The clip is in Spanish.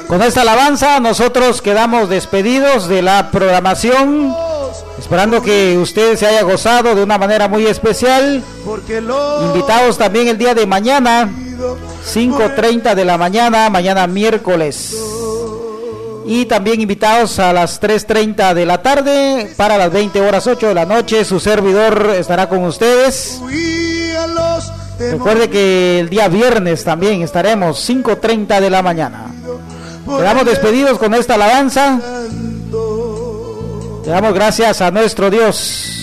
Con esta alabanza nosotros quedamos despedidos de la programación, esperando que usted se haya gozado de una manera muy especial. Invitados también el día de mañana, 5:30 de la mañana, mañana miércoles. Y también invitados a las 3:30 de la tarde, para las 20 horas 8 de la noche, su servidor estará con ustedes. Recuerde que el día viernes también estaremos 5:30 de la mañana. Quedamos despedidos con esta alabanza. Le damos gracias a nuestro Dios.